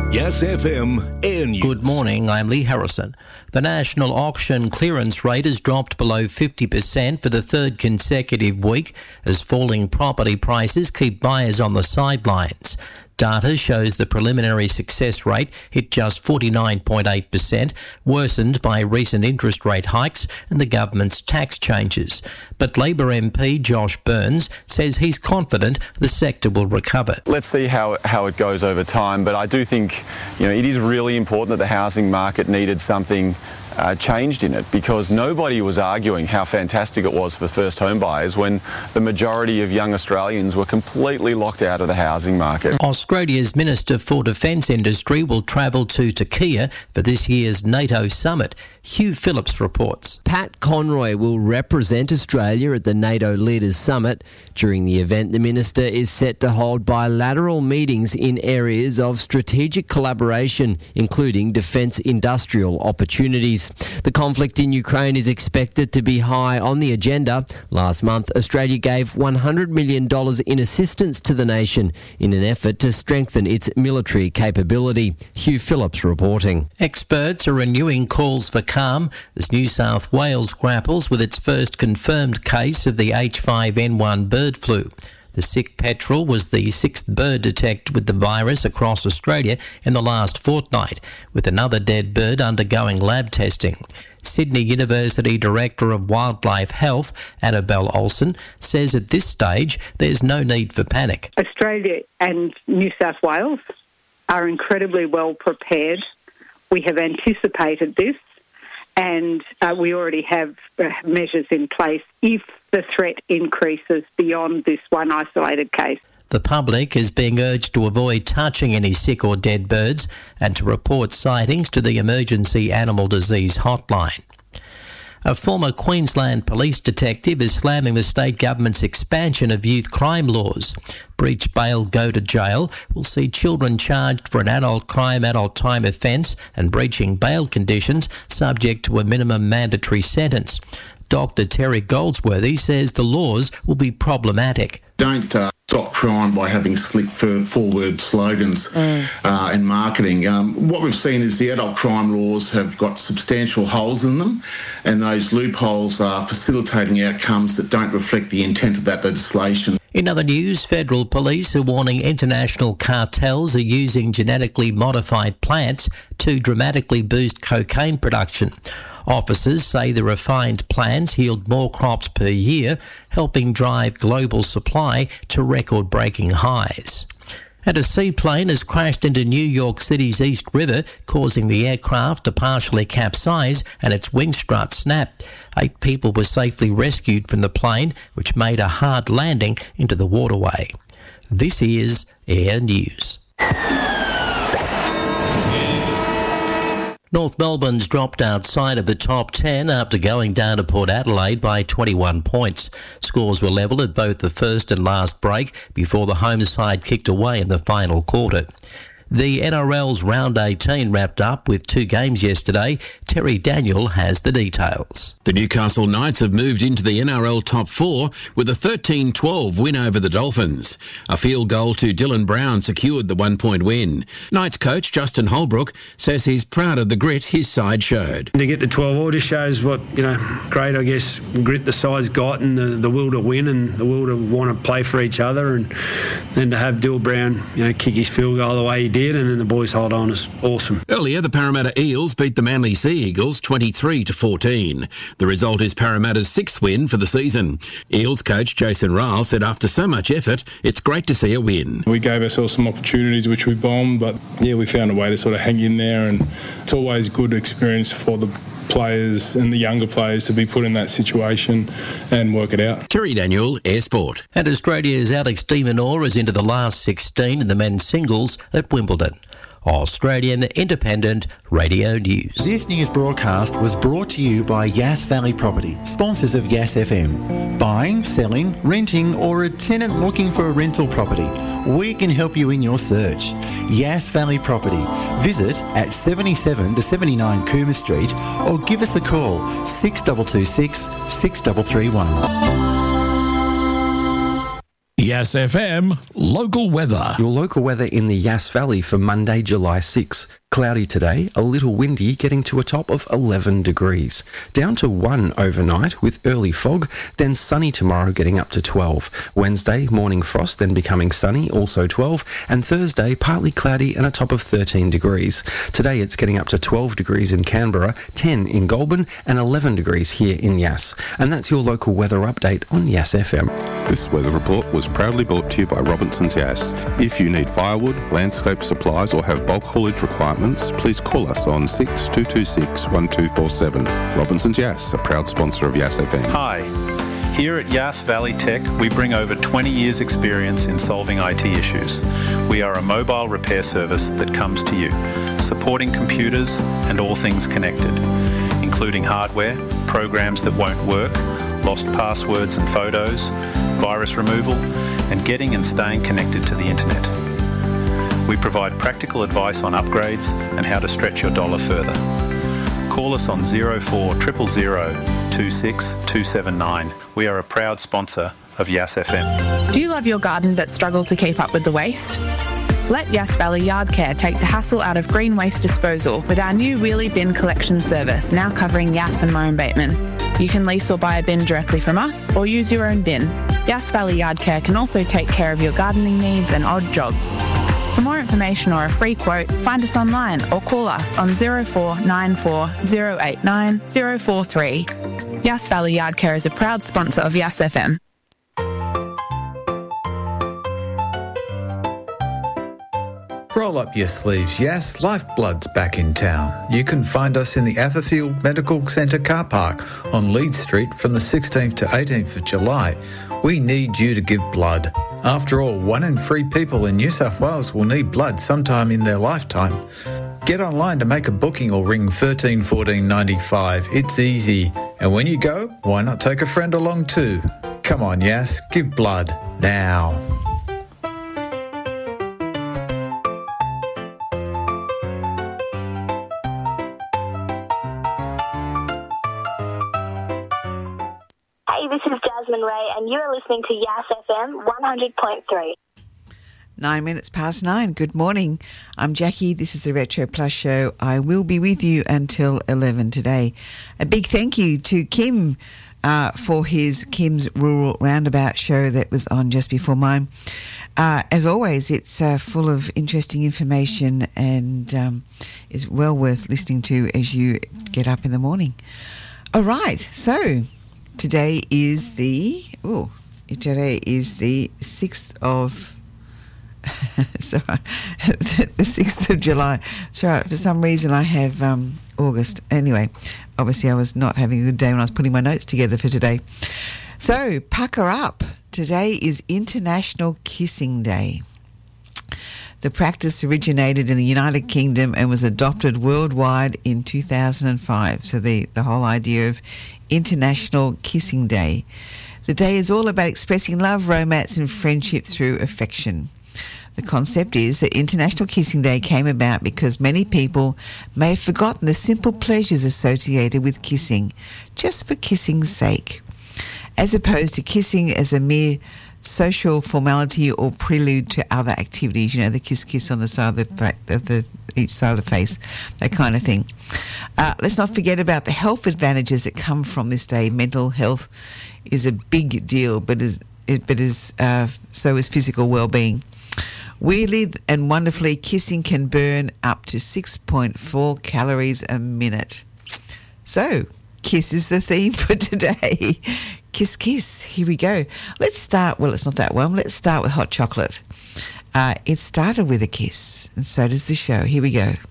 Yes FM Air News. Good morning, I'm Lee Harrison. The national auction clearance rate has dropped below 50% for the third consecutive week as falling property prices keep buyers on the sidelines. Data shows the preliminary success rate hit just 49.8%, worsened by recent interest rate hikes and the government's tax changes. But Labor MP Josh Burns says he's confident the sector will recover. Let's see how it goes over time, but I do think it is really important that the housing market needed something changed in it, because nobody was arguing how fantastic it was for first home buyers when the majority of young Australians were completely locked out of the housing market. Australia's Minister for Defence Industry will travel to Turkey for this year's NATO summit. Hugh Phillips reports. Pat Conroy will represent Australia at the NATO Leaders Summit. During the event, the Minister is set to hold bilateral meetings in areas of strategic collaboration, including defence industrial opportunities. The conflict in Ukraine is expected to be high on the agenda. Last month, Australia gave $100 million in assistance to the nation in an effort to strengthen its military capability. Hugh Phillips reporting. Experts are renewing calls for calm as New South Wales grapples with its first confirmed case of the H5N1 bird flu. The sick petrel was the sixth bird detected with the virus across Australia in the last fortnight, with another dead bird undergoing lab testing. Sydney University Director of Wildlife Health, Annabelle Olsen, says at this stage there's no need for panic. Australia and New South Wales are incredibly well prepared. We have anticipated this, and we already have measures in place if the threat increases beyond this one isolated case. The public is being urged to avoid touching any sick or dead birds and to report sightings to the Emergency Animal Disease Hotline. A former Queensland police detective is slamming the state government's expansion of youth crime laws. Breach bail, go to jail will see children charged for an adult crime, adult time offence and breaching bail conditions subject to a minimum mandatory sentence. Dr Terry Goldsworthy says the laws will be problematic. Don't stop crime by having slick four-word slogans and marketing. What we've seen is the adult crime laws have got substantial holes in them, and those loopholes are facilitating outcomes that don't reflect the intent of that legislation. In other news, federal police are warning international cartels are using genetically modified plants to dramatically boost cocaine production. Officers say the refined plants yield more crops per year, helping drive global supply to record-breaking highs. And a seaplane has crashed into New York City's East River, causing the aircraft to partially capsize and its wing strut snap. 8 people were safely rescued from the plane, which made a hard landing into the waterway. This is Air News. North Melbourne's dropped outside of the top 10 after going down to Port Adelaide by 21 points. Scores were level at both the first and last break before the home side kicked away in the final quarter. The NRL's Round 18 wrapped up with 2 games yesterday. Terry Daniel has the details. The Newcastle Knights have moved into the NRL top 4 with a 13-12 win over the Dolphins. A field goal to Dylan Brown secured the 1-point win. Knights coach Justin Holbrook says he's proud of the grit his side showed. To get to 12 all just shows what, great, I guess, grit the side's got and the will to win and the will to want to play for each other, and then to have Dylan Brown, kick his field goal the way he did, and then the boys hold on is awesome. Earlier, the Parramatta Eels beat the Manly Sea Eagles 23-14. The result is Parramatta's 6th win for the season. Eels coach Jason Ryle said after so much effort, it's great to see a win. We gave ourselves some opportunities which we bombed, but we found a way to sort of hang in there, and it's always good experience for the players and the younger players to be put in that situation and work it out. Terry Daniel, Air Sport. And Australia's Alex de Minaur is into the last 16 in the men's singles at Wimbledon. Australian Independent Radio News. This news broadcast was brought to you by Yass Valley Property, sponsors of Yass FM. Buying, selling, renting, or a tenant looking for a rental property, we can help you in your search. Yass Valley Property. Visit at 77 to 79 Coomer Street or give us a call 6226 6331. Yass FM local weather. Your local weather in the Yass Valley for Monday, July 6. Cloudy today, a little windy, getting to a top of 11 degrees. Down to 1 overnight with early fog, then sunny tomorrow getting up to 12. Wednesday, morning frost, then becoming sunny, also 12. And Thursday, partly cloudy and a top of 13 degrees. Today it's getting up to 12 degrees in Canberra, 10 in Goulburn and 11 degrees here in Yass. And that's your local weather update on Yass FM. This weather report was proudly brought to you by Robinson's Yass. If you need firewood, landscape supplies or have bulk haulage requirements, please call us on 6226 1247. Robinson's Yass, a proud sponsor of Yass FM. Hi. Here at Yass Valley Tech, we bring over 20 years' experience in solving IT issues. We are a mobile repair service that comes to you, supporting computers and all things connected, including hardware, programs that won't work, lost passwords and photos, virus removal, and getting and staying connected to the internet. We provide practical advice on upgrades and how to stretch your dollar further. Call us on 0400 26 279. We are a proud sponsor of Yass FM. Do you love your garden but struggle to keep up with the waste? Let Yass Valley Yard Care take the hassle out of green waste disposal with our new wheelie bin collection service, now covering Yass and Murrum Bateman. You can lease or buy a bin directly from us or use your own bin. Yass Valley Yard Care can also take care of your gardening needs and odd jobs. For more information or a free quote, find us online or call us on 0494 089 043. Yass Valley Yard Care is a proud sponsor of Yass FM. Roll up your sleeves, Yass. Lifeblood's back in town. You can find us in the Atherfield Medical Centre car park on Leeds Street from the 16th to 18th of July. We need you to give blood. After all, 1 in 3 people in New South Wales will need blood sometime in their lifetime. Get online to make a booking or ring 13 14 95. It's easy. And when you go, why not take a friend along too? Come on, Yass, give blood now. Ray, and you are listening to Yass FM 100.3. 9 minutes past 9. Good morning. I'm Jackie. This is the Retro Plus Show. I will be with you until 11 today. A big thank you to Kim for his Kim's Rural Roundabout show that was on just before mine. As always, it's full of interesting information and is well worth listening to as you get up in the morning. All right, so today is the 6th of the 6th of July. Sorry, for some reason I have August. Anyway, obviously I was not having a good day when I was putting my notes together for today. So, pucker up. Today is International Kissing Day. The practice originated in the United Kingdom and was adopted worldwide in 2005. So the whole idea of International Kissing Day. The day is all about expressing love, romance and friendship through affection. The concept is that International Kissing Day came about because many people may have forgotten the simple pleasures associated with kissing, just for kissing's sake, as opposed to kissing as a mere social formality or prelude to other activities, you know, the kiss on the side of each side of the face, that kind of thing. Let's not forget about the health advantages that come from this day. Mental health is a big deal, but so is physical well-being. Weirdly and wonderfully, kissing can burn up to 6.4 calories a minute. So, kiss is the theme for today. Kiss, kiss. Here we go. Let's start, well, it's not that one. Let's start with hot chocolate. It started with a kiss, and so does the show. Here we go.